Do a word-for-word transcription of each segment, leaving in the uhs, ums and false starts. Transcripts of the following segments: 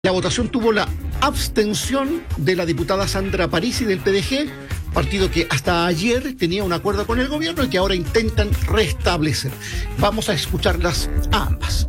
La votación tuvo la abstención de la diputada Sandra Parisi del P D G, partido que hasta ayer tenía un acuerdo con el gobierno y que ahora intentan restablecer. Vamos a escucharlas a ambas.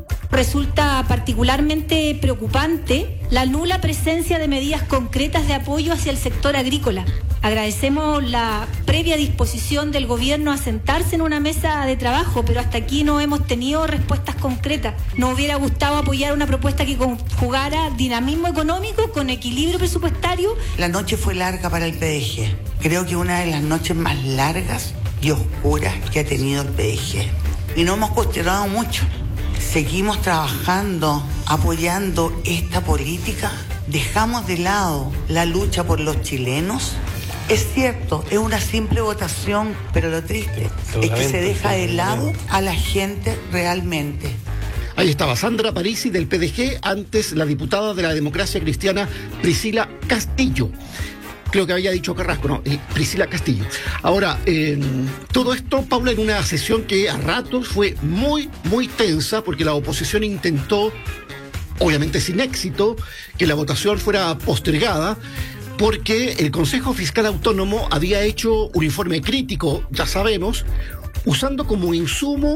Resulta particularmente preocupante la nula presencia de medidas concretas de apoyo hacia el sector agrícola. Agradecemos la previa disposición del gobierno a sentarse en una mesa de trabajo, pero hasta aquí no hemos tenido respuestas concretas. Nos hubiera gustado apoyar una propuesta que conjugara dinamismo económico con equilibrio presupuestario. La noche fue larga para el P D G. Creo que una de las noches más largas y oscuras que ha tenido el P D G. Y no hemos cuestionado mucho. Seguimos trabajando, apoyando esta política. Dejamos de lado la lucha por los chilenos. Es cierto, es una simple votación, pero lo triste es que se deja de lado a la gente realmente. Ahí estaba Sandra Parisi del P D G, antes la diputada de la Democracia Cristiana Priscila Castillo. Creo que había dicho Carrasco, no, eh, Priscila Castillo. Ahora, eh, todo esto, Paula, en una sesión que a ratos fue muy, muy tensa, porque la oposición intentó, obviamente sin éxito, que la votación fuera postergada, porque el Consejo Fiscal Autónomo había hecho un informe crítico, ya sabemos, usando como insumo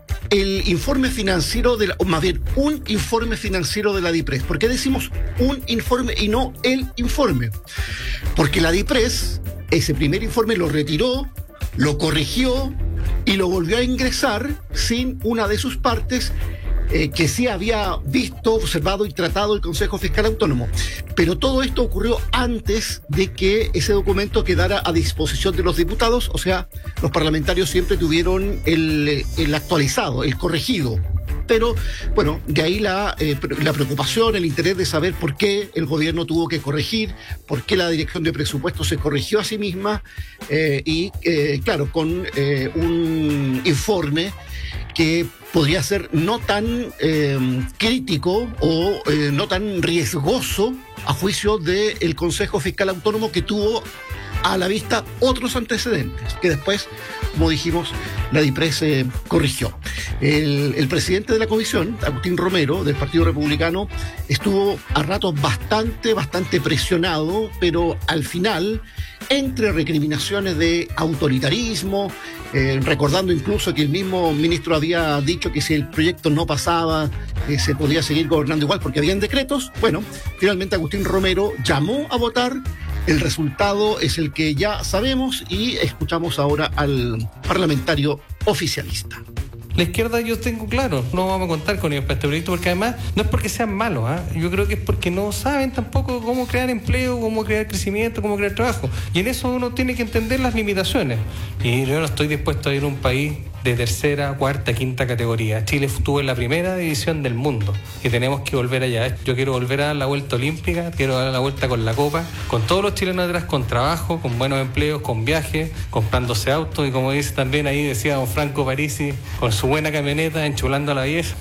el informe financiero, de la, o más bien un informe financiero de la DIPRES. ¿Por qué decimos un informe y no el informe? Porque la DIPRES, ese primer informe lo retiró, lo corrigió y lo volvió a ingresar sin una de sus partes eh, que sí había visto, observado y tratado el Consejo Fiscal Autónomo. Pero todo esto ocurrió antes de que ese documento quedara a disposición de los diputados, o sea, los parlamentarios siempre tuvieron el, el actualizado, el corregido. Pero, bueno, de ahí la, eh, la preocupación, el interés de saber por qué el gobierno tuvo que corregir, por qué la Dirección de Presupuestos se corrigió a sí misma, eh, y, eh, claro, con eh, un informe que podría ser no tan eh, crítico o eh, no tan riesgoso a juicio del Consejo Fiscal Autónomo, que tuvo a la vista otros antecedentes que después, como dijimos, la DIPRES eh, corrigió. El, el presidente de la comisión, Agustín Romero, del Partido Republicano, estuvo a ratos bastante, bastante presionado, pero al final, entre recriminaciones de autoritarismo, eh, recordando incluso que el mismo ministro había dicho que si el proyecto no pasaba, eh, se podía seguir gobernando igual porque habían decretos. Bueno, finalmente Agustín Romero llamó a votar. El resultado es el que ya sabemos y escuchamos ahora al parlamentario oficialista. La izquierda yo tengo claro, no vamos a contar con ellos para este proyecto, porque además no es porque sean malos, ¿eh? Yo creo que es porque no saben tampoco cómo crear empleo, cómo crear crecimiento, cómo crear trabajo. Y en eso uno tiene que entender las limitaciones. Y yo no estoy dispuesto a ir a un país de tercera, cuarta, quinta categoría. Chile estuvo en la primera división del mundo y tenemos que volver allá. Yo quiero volver a dar la vuelta olímpica, quiero dar la vuelta con la copa, con todos los chilenos detrás, con trabajo, con buenos empleos, con viajes, comprándose autos y, como dice también ahí, decía don Franco Parisi, con su buena camioneta, enchulando a la vieja.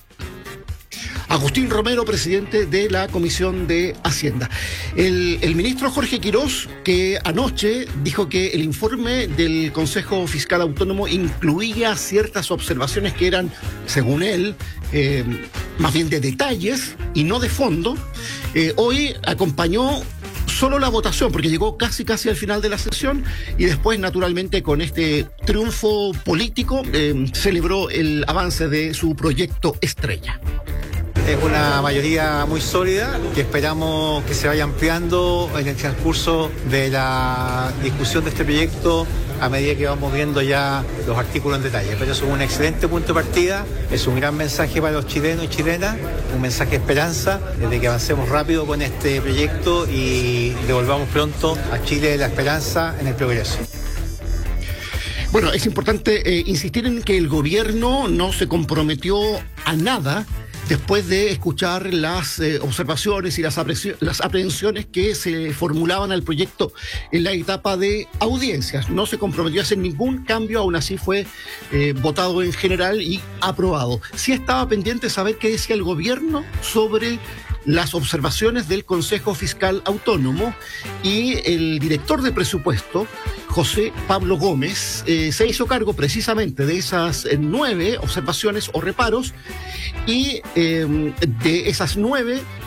Agustín Romero, presidente de la Comisión de Hacienda. El, el ministro Jorge Quirós, que anoche dijo que el informe del Consejo Fiscal Autónomo incluía ciertas observaciones que eran, según él, eh, más bien de detalles y no de fondo, eh, hoy acompañó solo la votación, porque llegó casi casi al final de la sesión y después, naturalmente, con este triunfo político, eh, celebró el avance de su proyecto estrella. Es una mayoría muy sólida que esperamos que se vaya ampliando en el transcurso de la discusión de este proyecto a medida que vamos viendo ya los artículos en detalle. Pero eso es un excelente punto de partida, es un gran mensaje para los chilenos y chilenas, un mensaje de esperanza de que avancemos rápido con este proyecto y devolvamos pronto a Chile la esperanza en el progreso. Bueno, es importante eh, insistir en que el gobierno no se comprometió a nada después de escuchar las eh, observaciones y las, las aprehensiones que se formulaban al proyecto en la etapa de audiencias. No se comprometió a hacer ningún cambio, aún así fue eh, votado en general y aprobado. Sí estaba pendiente saber qué decía el gobierno sobre las observaciones del Consejo Fiscal Autónomo, y el director de presupuesto, José Pablo Gómez, eh, se hizo cargo precisamente de esas eh, nueve observaciones o reparos, y eh, de esas nueve,